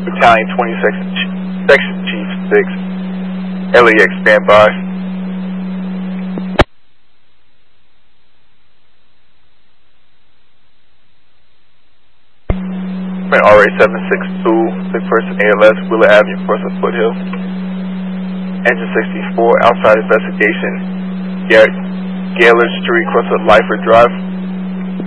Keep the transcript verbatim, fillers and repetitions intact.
Battalion twenty, Section, Section Chief six. L A X standby. R A seven six two, six person A L S, Wheeler Avenue, Forza Foothill. Engine sixty-four, outside investigation, Gaylord Street, Crossroad Lyford Drive.